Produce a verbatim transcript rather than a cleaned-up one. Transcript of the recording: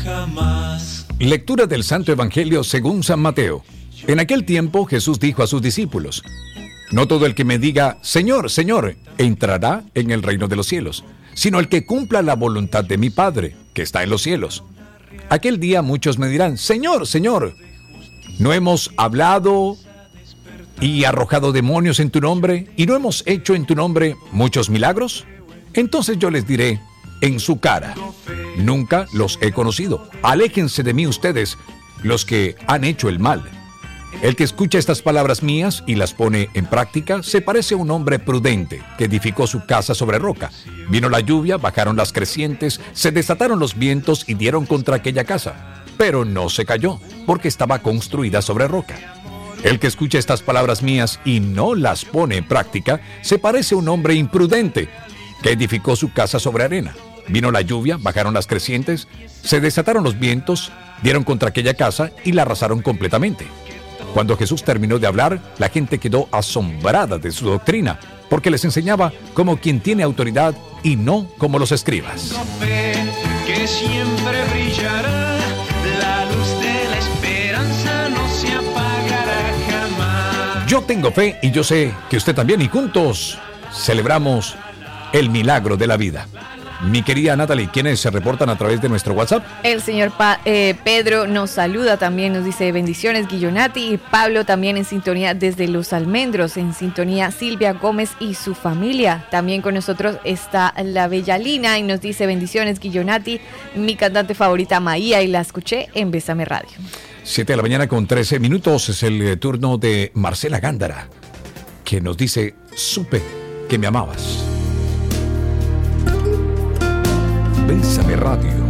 jamás. Lectura del Santo Evangelio según San Mateo. En aquel tiempo Jesús dijo a sus discípulos: no todo el que me diga, Señor, Señor, entrará en el reino de los cielos, sino el que cumpla la voluntad de mi Padre, que está en los cielos. Aquel día muchos me dirán, Señor, Señor, ¿no hemos hablado y arrojado demonios en tu nombre, y no hemos hecho en tu nombre muchos milagros? Entonces yo les diré en su cara, nunca los he conocido. Aléjense de mí ustedes, los que han hecho el mal. El que escucha estas palabras mías y las pone en práctica se parece a un hombre prudente que edificó su casa sobre roca. Vino la lluvia, bajaron las crecientes, se desataron los vientos y dieron contra aquella casa. Pero no se cayó, porque estaba construida sobre roca. El que escucha estas palabras mías y no las pone en práctica se parece a un hombre imprudente que edificó su casa sobre arena. Vino la lluvia, bajaron las crecientes, se desataron los vientos, dieron contra aquella casa y la arrasaron completamente. Cuando Jesús terminó de hablar, la gente quedó asombrada de su doctrina, porque les enseñaba como quien tiene autoridad y no como los escribas. Que siempre brillará, la luz de la esperanza no se apagará jamás. Yo tengo fe y yo sé que usted también, y juntos celebramos el milagro de la vida. Mi querida Natalie, ¿quiénes se reportan a través de nuestro WhatsApp? El señor pa- eh, Pedro nos saluda también, nos dice bendiciones Guillonati, y Pablo también en sintonía desde Los Almendros, en sintonía Silvia Gómez y su familia. También con nosotros está la bella Lina y nos dice bendiciones Guillonati, mi cantante favorita Maía, y la escuché en Bésame Radio. siete de la mañana con trece minutos es el eh, turno de Marcela Gándara, que nos dice, supe que me amabas. Bésame Radio.